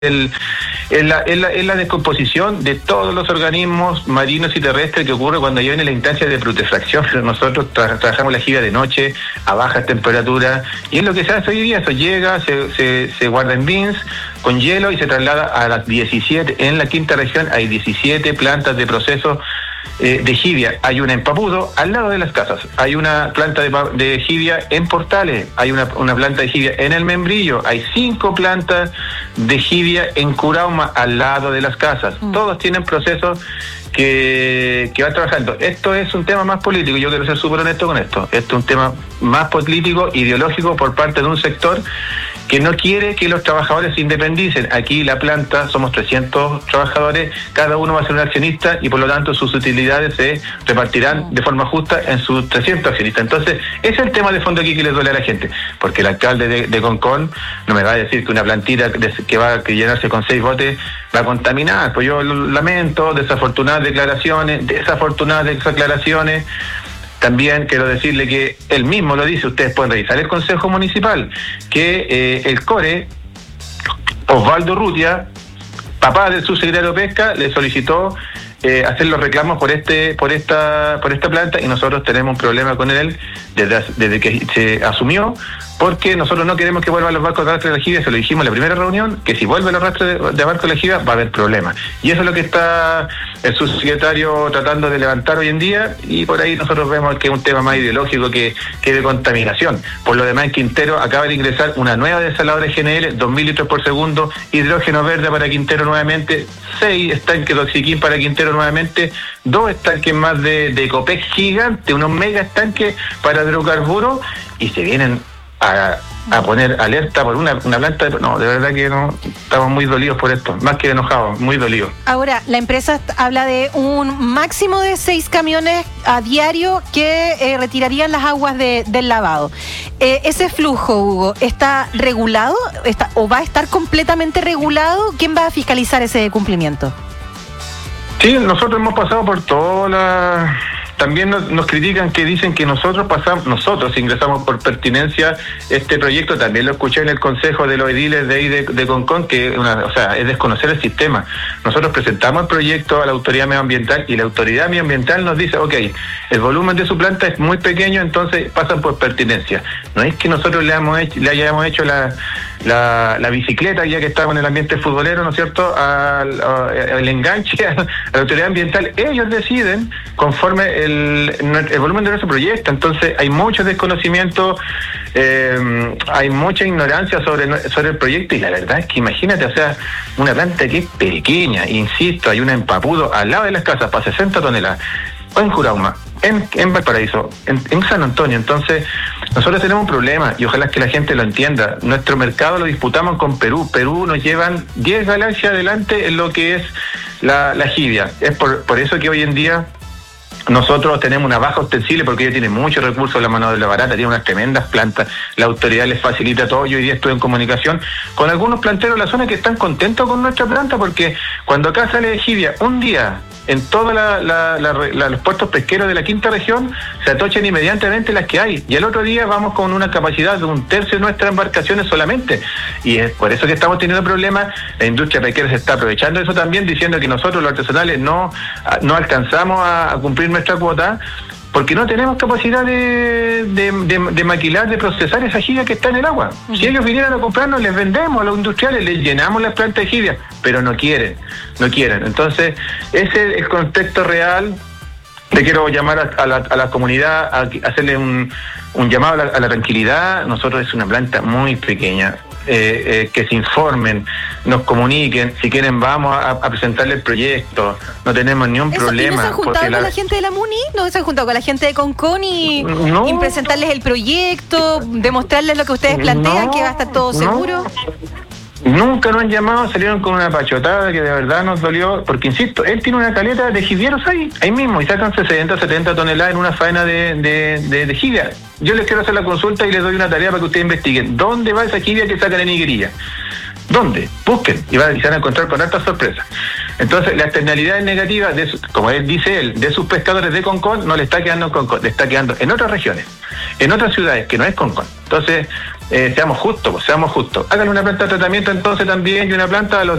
es la descomposición de todos los organismos marinos y terrestres que ocurre cuando viene la instancia de putrefacción. Pero nosotros trabajamos la jibia de noche, a bajas temperaturas, y es lo que se hace hoy día. Eso llega, se guarda en bins con hielo y se traslada a las 17. En la quinta región hay 17 plantas de proceso de jibia. Hay una en Papudo, al lado de las casas. Hay una planta de jibia en Portales. Hay una planta de jibia en El Membrillo. Hay 5 plantas de jibia en Curauma, al lado de las casas. Todos tienen procesos que van trabajando. Esto es un tema más político. Yo quiero ser súper honesto con esto. Esto es un tema más político, ideológico, por parte de un sector que no quiere que los trabajadores se independicen. Aquí la planta, somos 300 trabajadores, cada uno va a ser un accionista y por lo tanto sus utilidades se repartirán de forma justa en sus 300 accionistas. Entonces, ese es el tema de fondo aquí que les duele a la gente, porque el alcalde de Concón no me va a decir que una plantita que va a llenarse con 6 botes va a contaminar. Pues yo lamento desafortunadas declaraciones. También quiero decirle que él mismo lo dice, ustedes pueden revisar el Consejo Municipal, que el CORE, Osvaldo Urrutia, papá del subsecretario de Pesca, le solicitó hacer los reclamos por esta planta, y nosotros tenemos un problema con él desde que se asumió, porque nosotros no queremos que vuelvan los barcos de arrastre de la jibia. Se lo dijimos en la primera reunión, que si vuelve el arrastre de barcos de la jibia va a haber problemas. Y eso es lo que está el subsecretario tratando de levantar hoy en día, y por ahí nosotros vemos que es un tema más ideológico que de contaminación. Por lo demás, en Quintero acaba de ingresar una nueva desaladora GNL, 2.000 litros por segundo, hidrógeno verde para Quintero nuevamente, 6 estanques de oxiquín para Quintero nuevamente, 2 estanques más de Copec gigante, unos mega estanques para hidrocarburos, y se vienen a poner alerta por una planta no, de verdad que no, estamos muy dolidos por esto, más que enojados, muy dolidos. Ahora, la empresa habla de un máximo de 6 camiones a diario que retirarían las aguas del lavado. ¿Ese flujo, Hugo, está regulado o va a estar completamente regulado? ¿Quién va a fiscalizar ese cumplimiento? Sí, nosotros hemos pasado por todas las... También nos critican que dicen que nosotros ingresamos por pertinencia este proyecto. También lo escuché en el consejo de los ediles de ahí de Concón, que es desconocer el sistema. Nosotros presentamos el proyecto a la autoridad medioambiental y la autoridad medioambiental nos dice, ok, el volumen de su planta es muy pequeño, entonces pasan por pertinencia. No es que nosotros le hayamos hecho la bicicleta, ya que estamos en el ambiente futbolero, ¿no es cierto?, el enganche a la autoridad ambiental. Ellos deciden conforme el volumen de nuestro proyecto. Entonces hay mucho desconocimiento, hay mucha ignorancia sobre el proyecto, y la verdad es que imagínate, una planta que es pequeña, insisto, hay una en Papudo, al lado de las casas, para 60 toneladas, o en Curauma, en Valparaíso, en San Antonio. Entonces, nosotros tenemos un problema, y ojalá que la gente lo entienda. Nuestro mercado lo disputamos con Perú. Perú nos llevan 10 galaxias adelante en lo que es la jibia. Es por eso que hoy en día nosotros tenemos una baja ostensible, porque ellos tienen muchos recursos, la mano de obra barata, tienen unas tremendas plantas, la autoridad les facilita todo. Yo hoy día estuve en comunicación con algunos planteros de la zona que están contentos con nuestra planta, porque cuando acá sale de jibia un día, en todos los puertos pesqueros de la quinta región se atochan inmediatamente las que hay, y el otro día vamos con una capacidad de 1/3 de nuestras embarcaciones solamente, y es por eso que estamos teniendo problemas. La industria pesquera se está aprovechando de eso también, diciendo que nosotros los artesanales no alcanzamos a cumplir nuestra cuota, porque no tenemos capacidad de maquilar, de procesar esa jibia que está en el agua. Si ellos vinieran a comprarnos, les vendemos a los industriales, les llenamos las plantas de jibia, pero no quieren. Entonces, ese es el contexto real. Le quiero llamar a la comunidad, a hacerle un llamado a la tranquilidad. Nosotros es una planta muy pequeña. Que se informen, nos comuniquen, si quieren vamos a presentarle el proyecto, no tenemos ni un problema. ¿Y no se han juntado con la gente de la MUNI? ¿No se han juntado con la gente de Concón y presentarles el proyecto, demostrarles lo que ustedes plantean, que va a estar todo seguro? Nunca nos han llamado, salieron con una pachotada que de verdad nos dolió, porque insisto, él tiene una caleta de jibieros ahí mismo, y sacan 60, 70 toneladas en una faena de jibia. Yo les quiero hacer la consulta y les doy una tarea para que ustedes investiguen. ¿Dónde va esa jibia que sacan en Higuerilla? ¿Dónde? Busquen, y van a encontrar con hartas sorpresas. Entonces, la externalidad negativa, como dice él, de sus pescadores de Concón, no le está quedando en Concón, le está quedando en otras regiones, en otras ciudades, que no es Concón. Entonces, seamos justos. Háganle una planta de tratamiento entonces también y una planta a los